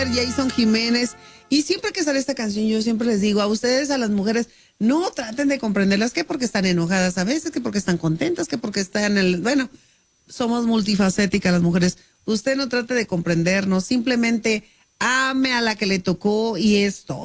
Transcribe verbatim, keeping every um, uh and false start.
Jason Jiménez. Y siempre que sale esta canción, yo siempre les digo a ustedes, a las mujeres, no traten de comprenderlas, que porque están enojadas a veces, que porque están contentas, que porque están en el... Bueno, somos multifacéticas las mujeres. Usted no trate de comprendernos, simplemente ame a la que le tocó y es todo.